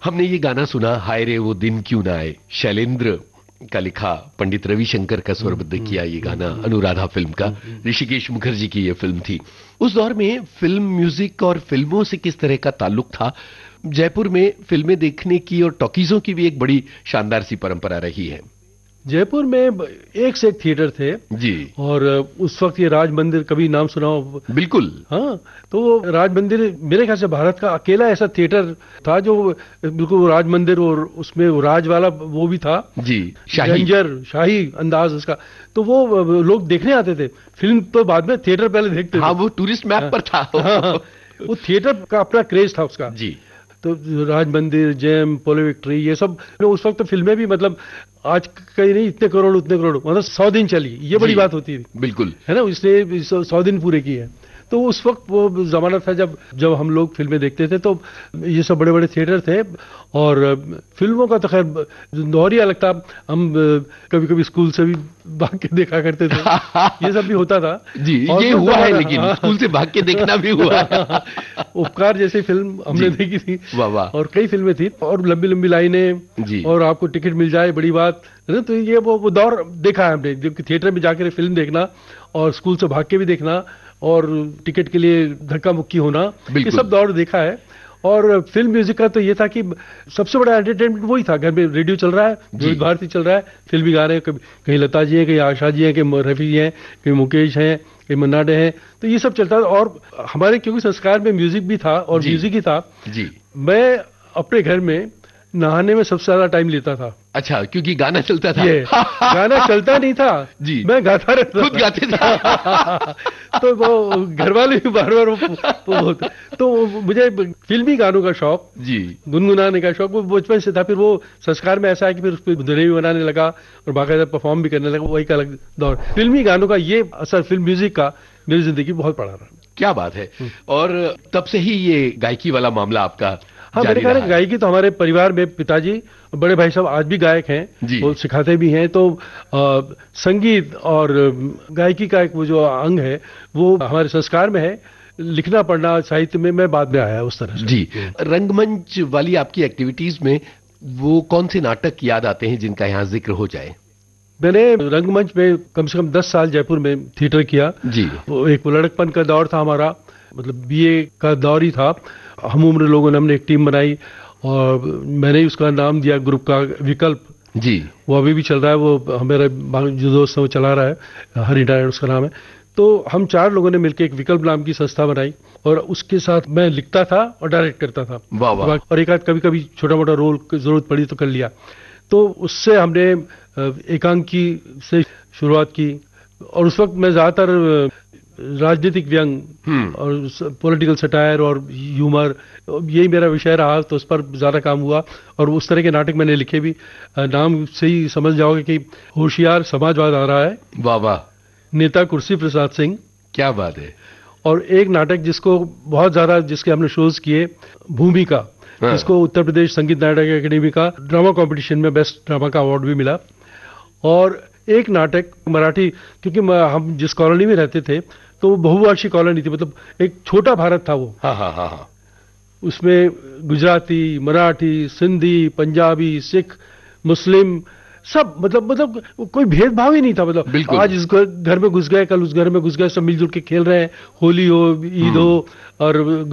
हमने ये गाना सुना, हाय रे वो दिन क्यों ना आए, शैलेंद्र का लिखा, पंडित रविशंकर का स्वरबद्ध किया ये गाना, अनुराधा फिल्म का, ऋषिकेश मुखर्जी की ये फिल्म थी। उस दौर में फिल्म म्यूजिक और फिल्मों से किस तरह का ताल्लुक था? जयपुर में फिल्में देखने की और टॉकीजों की भी एक बड़ी शानदार सी परंपरा रही है। जयपुर में एक से एक थिएटर थे जी। और उस वक्त ये राज मंदिर, कभी नाम सुना हो? बिल्कुल। हाँ, तो राज मंदिर मेरे ख्याल से भारत का अकेला ऐसा थिएटर था जो बिल्कुल राज मंदिर, और उसमें वो राज वाला वो भी था जी, शाही, रंजर, शाही अंदाज उसका। तो वो लोग देखने आते थे। फिल्म तो बाद में, थिएटर पहले देखते थे। हाँ, वो टूरिस्ट मैप पर था। हाँ, वो थिएटर का अपना क्रेज था उसका जी। तो राज मंदिर, जेम, पोलो विक्ट्री, ये सब उस वक्त तो फिल्में भी मतलब आज कहीं नहीं, इतने करोड़ उतने करोड़, मतलब 100 दिन चली, ये बड़ी बात होती है। बिल्कुल, है ना, इसलिए 100 दिन पूरे किए। तो उस वक्त वो जमाना था जब हम लोग फिल्में देखते थे, तो ये सब बड़े बड़े थिएटर थे। और फिल्मों का तो खैर दौर ही अलग था। हम कभी कभी स्कूल से भी भाग के देखा करते थे, ये सब भी होता था जी। ये हुआ है, लेकिन स्कूल से भाग के देखना भी हुआ है। उपकार जैसी फिल्म हमने देखी थी। वाह वाह। और कई फिल्में थी, और लंबी लंबी लाइनें, और आपको टिकट मिल जाए, बड़ी बात है ना। तो ये वो दौर देखा है हमने, जबकि थिएटर में जाकर फिल्म देखना और स्कूल से भाग के भी देखना और टिकट के लिए धक्का मुक्की होना, ये सब दौर देखा है। और फिल्म म्यूजिक का तो ये था कि सबसे बड़ा एंटरटेनमेंट वही था। घर में रेडियो चल रहा है, विविध भारती चल रहा है, फिल्मी गा रहे हैं, कहीं लता जी हैं, कहीं आशा जी हैं, कहीं रफी जी हैं, कहीं मुकेश हैं, कहीं मन्ना डे हैं, तो ये सब चलता था। और हमारे क्योंकि संस्कार में म्यूजिक भी था और म्यूजिक ही था जी। मैं अपने घर में नहाने में सबसे ज्यादा टाइम लेता था। अच्छा, क्योंकि गाना चलता था। गाना चलता नहीं था जी, मैं गाता रहता, खुद गाते थे। तो वो घर वाले भी बार बार तो मुझे फिल्मी गानों का शौक जी, गुनगुनाने का शौक वो बचपन से था। फिर वो संस्कार में ऐसा है कि फिर उस पर धुनें भी बनाने लगा और बाकायदा परफॉर्म भी करने लगा, वही का अलग दौर। फिल्मी गानों का ये असर फिल्म म्यूजिक का मेरी जिंदगी बहुत पड़ा रहा। क्या बात है। और तब से ही ये गायकी वाला मामला आपका? हाँ, मेरे ख्याल गायकी तो हमारे परिवार में पिताजी, बड़े भाई साहब आज भी गायक हैं, वो सिखाते भी हैं। तो संगीत और गायकी का एक वो जो अंग है वो हमारे संस्कार में है। लिखना पढ़ना साहित्य में मैं बाद में आया उस तरह से। जी। रंगमंच वाली आपकी एक्टिविटीज में वो कौन से नाटक याद आते हैं जिनका यहाँ जिक्र हो जाए? मैंने रंगमंच में कम से कम 10 साल जयपुर में थिएटर किया जी। वो एक लड़कपन का दौर था हमारा, मतलब बीए का दौर ही था। हम उम्र लोगों ने हमने एक टीम बनाई और मैंने उसका नाम दिया ग्रुप का विकल्प जी। वो अभी भी चल रहा है, वो हमारे जो दोस्त है वो चला रहा है, हरि नारायण उसका नाम है। तो हम 4 लोगों ने मिलकर एक विकल्प नाम की संस्था बनाई और उसके साथ मैं लिखता था और डायरेक्ट करता था। वाह वाह। और एक आध कभी कभी छोटा मोटा रोल की जरूरत पड़ी तो कर लिया। तो उससे हमने एकांकी से शुरुआत की और उस वक्त मैं ज्यादातर राजनीतिक व्यंग और पॉलिटिकल सटायर और ह्यूमर, यही मेरा विषय रहा, तो उस पर ज्यादा काम हुआ और उस तरह के नाटक मैंने लिखे भी। नाम से ही समझ जाओगे कि होशियार समाजवाद आ रहा है। वाह वाह। नेता कुर्सी प्रसाद सिंह। क्या बात है। और एक नाटक जिसको बहुत ज्यादा, जिसके हमने शोज किए, भूमिका, जिसको उत्तर प्रदेश संगीत नाटक अकेडमी का ड्रामा कंपटीशन में बेस्ट ड्रामा का अवार्ड भी मिला। और एक नाटक मराठी, क्योंकि हम जिस कॉलोनी में रहते थे तो वो बहुभाषी कॉलोनी थी, मतलब एक छोटा भारत था वो। हाँ हाँ हाँ। उसमें गुजराती, मराठी, सिंधी, पंजाबी, सिख, मुस्लिम सब, मतलब कोई भेदभाव ही नहीं था। मतलब आज इस घर में घुस गए, कल उस घर में घुस गए, सब मिलजुल के खेल रहे हैं, होली हो, ईद हो और